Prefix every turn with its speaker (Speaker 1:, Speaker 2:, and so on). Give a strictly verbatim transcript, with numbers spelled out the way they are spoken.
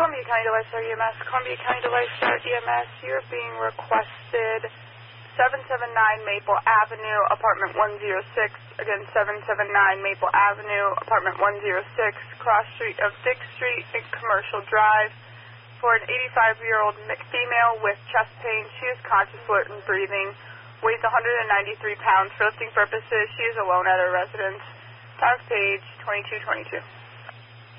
Speaker 1: Columbia County Lifestar E M S. Columbia County Lifestar E M S, you're being requested seven seven nine Maple Avenue, apartment one oh six. Again, seven seven nine Maple Avenue, apartment one oh six, cross street of Dick Street and Commercial Drive, for an eighty-five-year-old female with chest pain. She is conscious, alert, and breathing. Weighs one hundred ninety-three pounds. For lifting purposes, she is alone at her residence. Time of page twenty-two twenty-two.